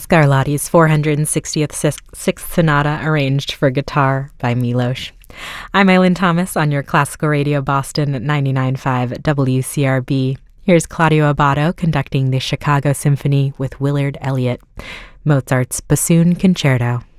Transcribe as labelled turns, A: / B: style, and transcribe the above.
A: Scarlatti's 460th Sixth Sonata arranged for guitar by Milos. I'm Eileen Thomas on your Classical Radio Boston at 99.5 WCRB. Here's Claudio Abbado conducting the Chicago Symphony with Willard Elliott, Mozart's Bassoon Concerto.